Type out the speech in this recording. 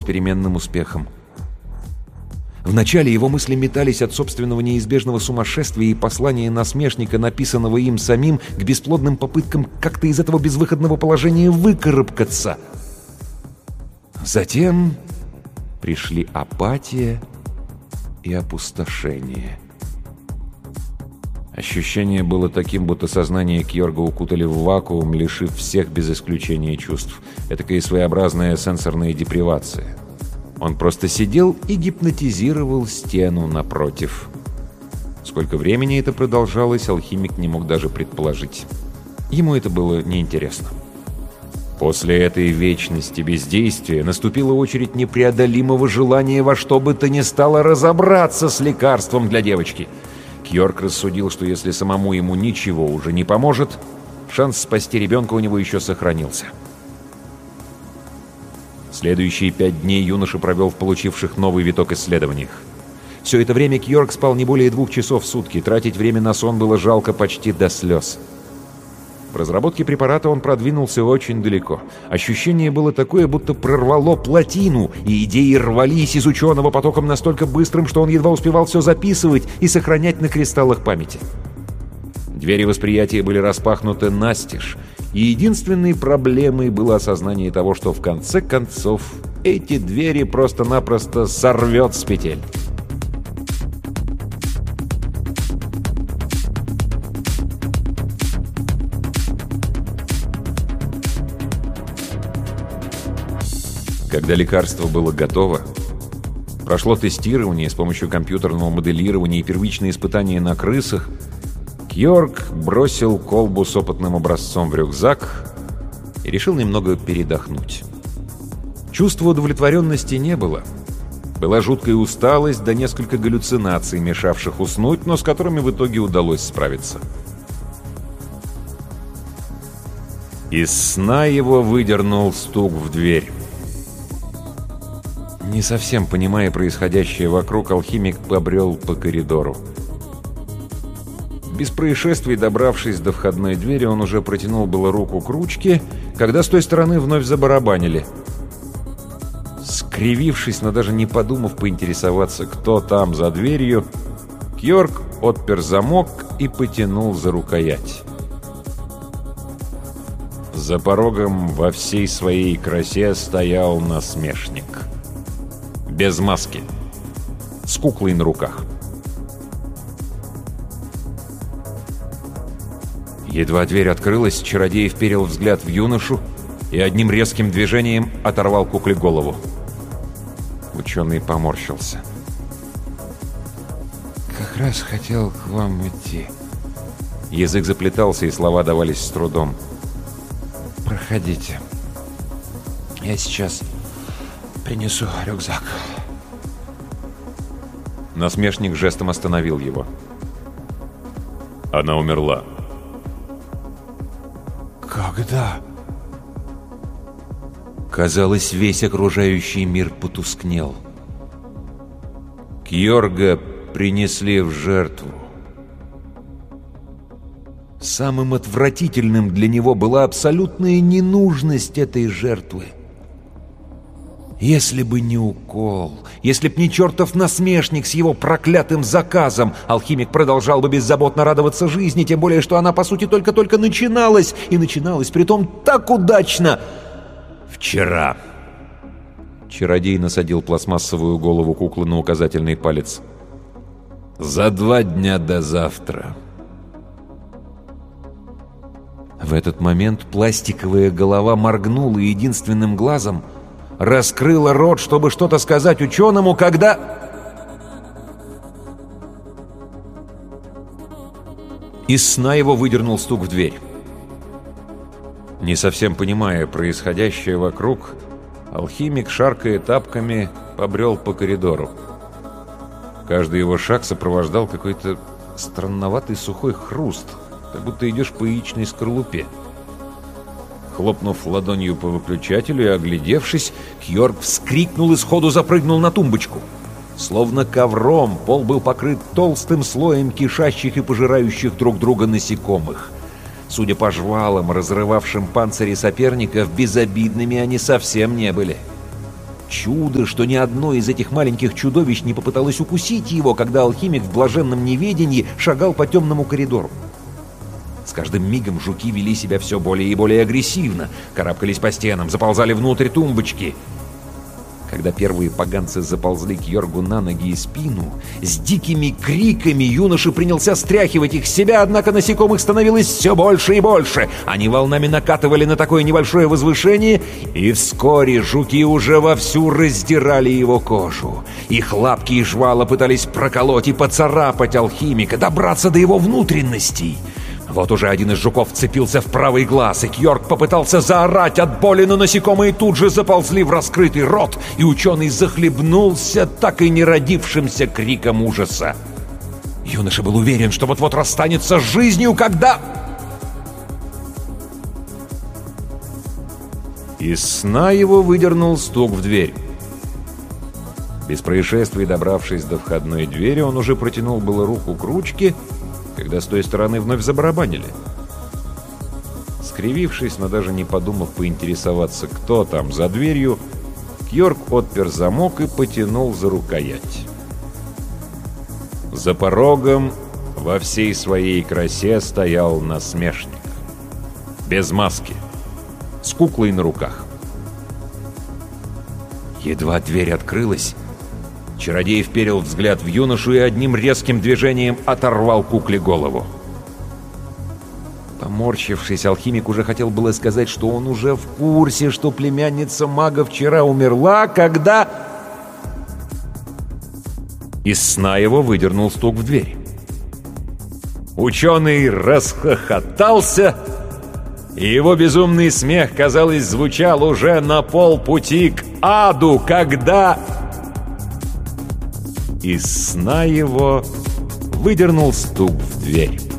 переменным успехом. Вначале его мысли метались от собственного неизбежного сумасшествия и послания насмешника, написанного им самим, к бесплодным попыткам как-то из этого безвыходного положения выкарабкаться. Затем пришли апатия и опустошение. Ощущение было таким, будто сознание Кьорга укутали в вакуум, лишив всех без исключения чувств. Этакая своеобразная сенсорная депривация. Он просто сидел и гипнотизировал стену напротив. Сколько времени это продолжалось, алхимик не мог даже предположить. Ему это было неинтересно. После этой вечности бездействия наступила очередь непреодолимого желания во что бы то ни стало разобраться с лекарством для девочки. Кьорг рассудил, что если самому ему ничего уже не поможет, шанс спасти ребенка у него еще сохранился. Следующие 5 дней юноша провел в получивших новый виток исследованиях. Все это время Кьорг спал не более 2 часов в сутки. Тратить время на сон было жалко почти до слез. В разработке препарата он продвинулся очень далеко. Ощущение было такое, будто прорвало плотину, и идеи рвались из ученого потоком настолько быстрым, что он едва успевал все записывать и сохранять на кристаллах памяти. Двери восприятия были распахнуты настежь, и единственной проблемой было осознание того, что в конце концов эти двери просто-напросто сорвет с петель. Когда лекарство было готово, прошло тестирование с помощью компьютерного моделирования и первичные испытания на крысах, Кьорг бросил колбу с опытным образцом в рюкзак и решил немного передохнуть. Чувства удовлетворенности не было. Была жуткая усталость да несколько галлюцинаций, мешавших уснуть, но с которыми в итоге удалось справиться. Из сна его выдернул стук в дверь. Не совсем понимая происходящее вокруг, алхимик побрел по коридору. Без происшествий, добравшись до входной двери, он уже протянул было руку к ручке, когда с той стороны вновь забарабанили. Скривившись, но даже не подумав поинтересоваться, кто там за дверью, Кьорг отпер замок и потянул за рукоять. За порогом во всей своей красе стоял насмешник. Без маски, с куклой на руках. Едва дверь открылась, чародей вперил взгляд в юношу и одним резким движением оторвал кукле голову. Ученый поморщился. «Как раз хотел к вам идти». Язык заплетался, и слова давались с трудом. «Проходите. Я сейчас принесу рюкзак». Насмешник жестом остановил его. Она умерла. «Когда?» Казалось, весь окружающий мир потускнел. Кьорга принесли в жертву. Самым отвратительным для него была абсолютная ненужность этой жертвы. Если бы не укол, если б не чертов насмешник с его проклятым заказом, алхимик продолжал бы беззаботно радоваться жизни, тем более, что она, по сути, только-только начиналась, и начиналась, притом, так удачно. Вчера. Чародей насадил пластмассовую голову куклы на указательный палец. За 2 дня до завтра. В этот момент пластиковая голова моргнула единственным глазом, раскрыла рот, чтобы что-то сказать ученому, когда... Из сна его выдернул стук в дверь. Не совсем понимая происходящее вокруг, алхимик, шаркая тапками, побрел по коридору. Каждый его шаг сопровождал какой-то странноватый сухой хруст, как будто идешь по яичной скорлупе. Хлопнув ладонью по выключателю и оглядевшись, Кьорг вскрикнул и сходу запрыгнул на тумбочку. Словно ковром пол был покрыт толстым слоем кишащих и пожирающих друг друга насекомых. Судя по жвалам, разрывавшим панцири соперников, безобидными они совсем не были. Чудо, что ни одно из этих маленьких чудовищ не попыталось укусить его, когда алхимик в блаженном неведении шагал по темному коридору. С каждым мигом жуки вели себя все более и более агрессивно, карабкались по стенам, заползали внутрь тумбочки. Когда первые поганцы заползли к Йоргу на ноги и спину, с дикими криками юноша принялся стряхивать их с себя, однако насекомых становилось все больше и больше. Они волнами накатывали на такое небольшое возвышение, и вскоре жуки уже вовсю раздирали его кожу. Их лапки и жвала пытались проколоть и поцарапать алхимика, добраться до его внутренностей. Вот уже один из жуков вцепился в правый глаз, и Кьорк попытался заорать от боли, но насекомые тут же заползли в раскрытый рот, и ученый захлебнулся так и не родившимся криком ужаса. Юноша был уверен, что вот-вот расстанется с жизнью, когда... Из сна его выдернул стук в дверь. Без происшествий, добравшись до входной двери, он уже протянул было руку к ручке, когда с той стороны вновь забарабанили. Скривившись, но даже не подумав поинтересоваться, кто там за дверью, Кьорк отпер замок и потянул за рукоять. За порогом во всей своей красе стоял насмешник. Без маски, с куклой на руках. Едва дверь открылась, чародей вперил взгляд в юношу и одним резким движением оторвал кукле голову. Поморщившись, алхимик уже хотел было сказать, что он уже в курсе, что племянница мага вчера умерла, когда... Из сна его выдернул стук в дверь. Ученый расхохотался, и его безумный смех, казалось, звучал уже на полпути к аду, когда... Из сна его выдернул стук в дверь.